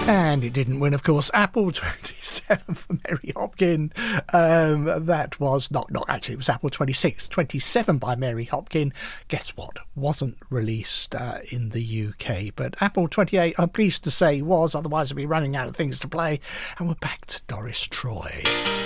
And it didn't win, of course. Apple 27 for Mary Hopkin. That was not actually, it was Apple 26. 27 by Mary Hopkin. Guess what? Wasn't released in the UK. But Apple 28, I'm pleased to say, was. Otherwise, I'd be running out of things to play. And we're back to Doris Troy.